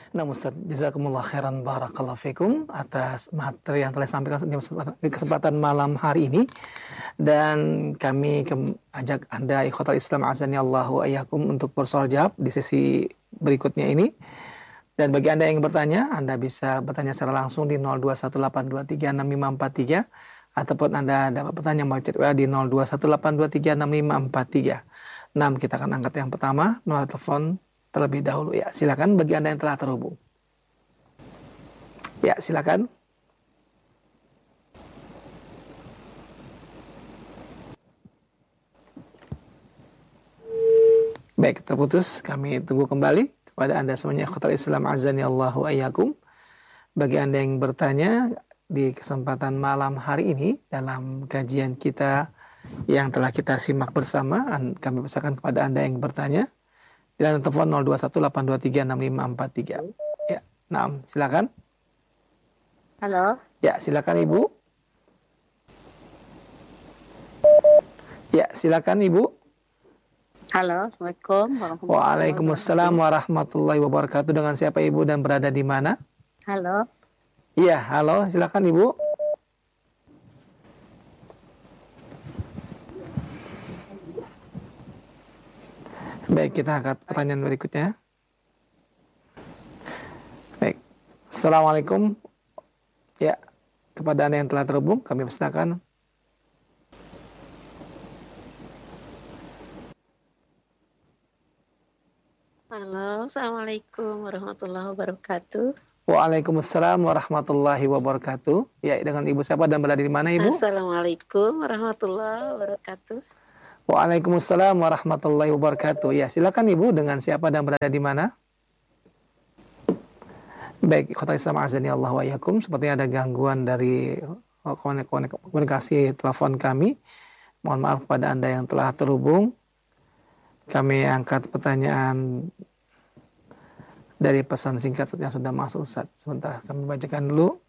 Nah, Ustaz, jazakumullah khairan barakallahu fikum atas materi yang telah disampaikan di kesempatan malam hari ini. Dan kami ajak Anda ikhwatal Islam azani Allahu ayyakum untuk bersoal jawab di sesi berikutnya ini. Dan bagi Anda yang bertanya, Anda bisa bertanya secara langsung di 0218236543 ataupun Anda dapat bertanya melalui chat WA di 0218236543. Nah, kita akan angkat yang pertama melalui telepon terlebih dahulu. Ya, silakan bagi Anda yang telah terhubung. Ya, silakan. Baik, terputus. Kami tunggu kembali kepada Anda semuanya ikhwatal Islam azani Allahu ayyakum. Bagi Anda yang bertanya di kesempatan malam hari ini dalam kajian kita yang telah kita simak bersama, kami pesankan kepada Anda yang bertanya di telepon 0218236543. Ya, nah, silakan. Halo. Ya, silakan Ibu. Ya, silakan Ibu. Halo, Assalamualaikum warahmatullahi Waalaikumsalam warahmatullahi wabarakatuh. Dengan siapa Ibu dan berada di mana? Halo. Iya, halo, silakan Ibu. Baik, kita angkat pertanyaan berikutnya. Baik, Assalamualaikum. Ya, kepada Anda yang telah terhubung, kami persilakan. Halo, Assalamualaikum warahmatullahi wabarakatuh. Waalaikumsalam warahmatullahi wabarakatuh. Ya, dengan Ibu siapa dan berada di mana Ibu? Assalamualaikum warahmatullahi wabarakatuh. Waalaikumsalam warahmatullahi wabarakatuh. Ya, silakan Ibu, dengan siapa dan berada di mana? Baik, ikhwatal Islam azani Allah wa iyyakum. Sepertinya ada gangguan dari komunikasi telepon kami. Mohon maaf kepada Anda yang telah terhubung. Kami angkat pertanyaan dari pesan singkat yang sudah masuk, Ustaz. Sebentar, saya membacakan dulu.